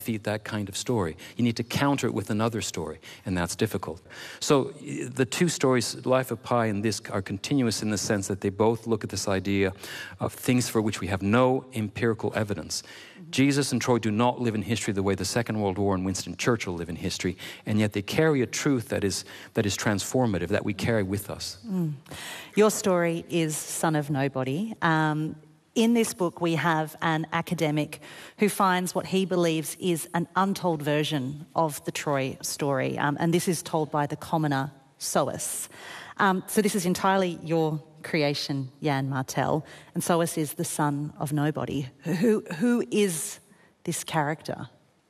defeat that kind of story. You need to counter it with another story, and that's difficult. So the two stories, Life of Pi and this, are continuous in the sense that they both look at this idea of things for which we have no empirical evidence. Jesus and Troy do not live in history the way the Second World War and Winston Churchill live in history, and yet they carry a truth that is transformative, that we carry with us. Your story is Son of Nobody. In this book, we have an academic who finds what he believes is an untold version of the Troy story, and this is told by the commoner Soas. So this is entirely your creation, Jan Martel, and Soas is the son of nobody. Who is this character?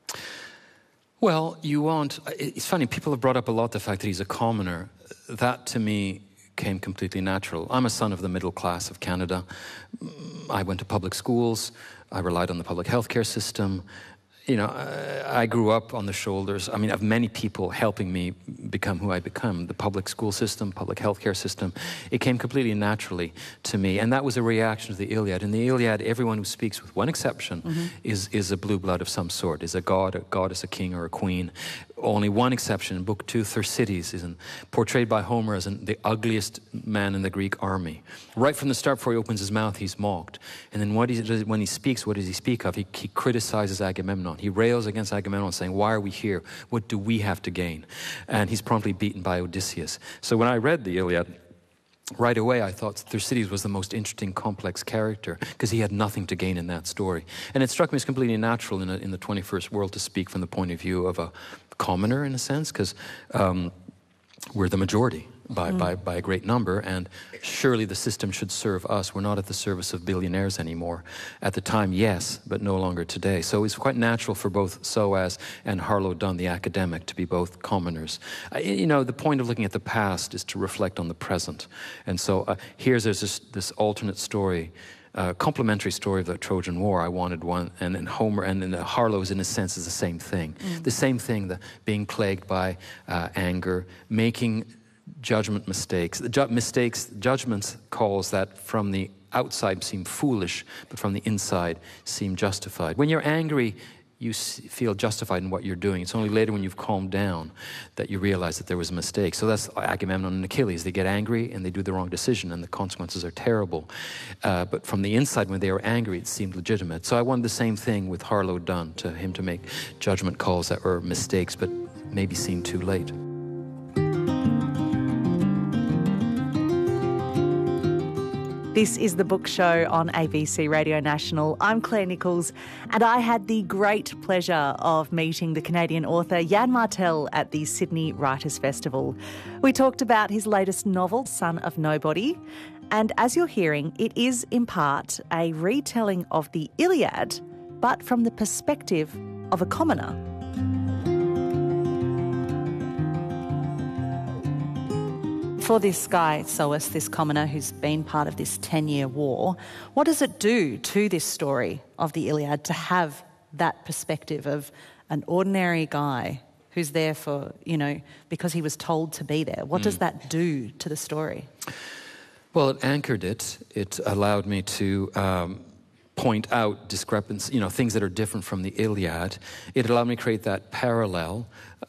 Well, it's funny, people have brought up a lot the fact that he's a commoner. That, to me, came completely natural. I'm a son of the middle class of Canada. I went to public schools. I relied on the public healthcare system. I grew up on the shoulders, of many people helping me become who I become. The public school system, public healthcare system, it came completely naturally to me. And that was a reaction to the Iliad. In the Iliad, everyone who speaks, with one exception, is a blue blood of some sort, is a god, a goddess, a king, or a queen. Only one exception, in Book 2, Thersites, is portrayed by Homer as the ugliest man in the Greek army. Right from the start, before he opens his mouth, he's mocked. And then when he speaks, what does he speak of? He criticizes Agamemnon. He rails against Agamemnon, saying, why are we here? What do we have to gain? And he's promptly beaten by Odysseus. So when I read the Iliad, right away I thought Thersites was the most interesting, complex character, because he had nothing to gain in that story. And it struck me as completely natural in the 21st world to speak from the point of view of a commoner, in a sense, because we're the majority by a great number, and surely the system should serve us. We're not at the service of billionaires anymore. At the time, yes, but no longer today. So it's quite natural for both Soas and Harlow Dunn, the academic, to be both commoners. The point of looking at the past is to reflect on the present. And so there's this alternate story, complementary story of the Trojan War. I wanted one, and Homer and Harlow's, in a sense, is the same thing. The same thing, being plagued by anger, making judgment mistakes. Judgments calls that from the outside seem foolish, but from the inside seem justified. When you're angry, you feel justified in what you're doing. It's only later when you've calmed down that you realize that there was a mistake. So that's Agamemnon and Achilles. They get angry and they do the wrong decision, and the consequences are terrible. But from the inside, when they were angry, it seemed legitimate. So I wanted the same thing with Harlow Dunn, to him to make judgment calls that were mistakes, but maybe seemed too late. This is The Book Show on ABC Radio National. I'm Claire Nichols, and I had the great pleasure of meeting the Canadian author Jan Martel at the Sydney Writers' Festival. We talked about his latest novel, Son of Nobody, and as you're hearing, it is in part a retelling of the Iliad, but from the perspective of a commoner. For this guy, Soas, this commoner who's been part of this 10-year war, what does it do to this story of the Iliad to have that perspective of an ordinary guy who's there for, because he was told to be there? What does that do to the story? Well, it anchored it. It allowed me to point out discrepancies, things that are different from the Iliad. It allowed me to create that parallel.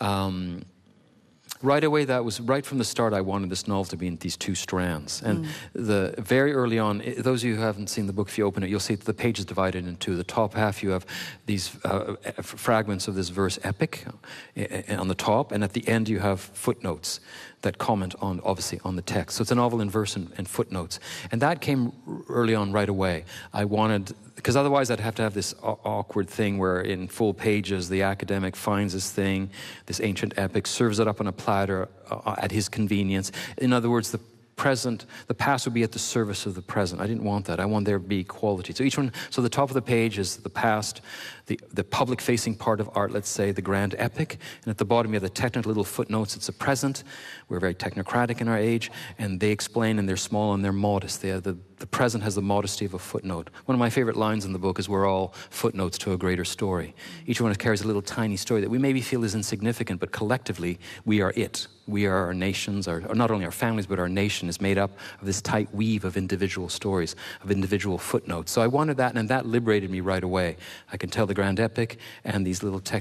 Right away, that was right from the start. I wanted this novel to be in these two strands. And very early on, those of you who haven't seen the book, if you open it, you'll see that the page is divided in two. The top half, you have these fragments of this verse epic on the top, and at the end, you have footnotes that comment on, obviously, on the text. So it's a novel in verse and footnotes. And that came early on right away. I wanted, because otherwise I'd have to have this awkward thing where in full pages the academic finds this thing, this ancient epic, serves it up on a platter at his convenience. In other words, the past would be at the service of the present. I didn't want that. I want there to be equality. So the top of the page is the past, the public-facing part of art, let's say, the grand epic, and at the bottom you have the technical little footnotes. It's a present. We're very technocratic in our age, and they explain, and they're small and they're modest. The present has the modesty of a footnote. One of my favorite lines in the book is, we're all footnotes to a greater story. Each one carries a little tiny story that we maybe feel is insignificant, but collectively we are it. We are our nations, or not only our families, but our nation is made up of this tight weave of individual stories, of individual footnotes. So I wanted that, and that liberated me right away. I can tell the grand epic and these little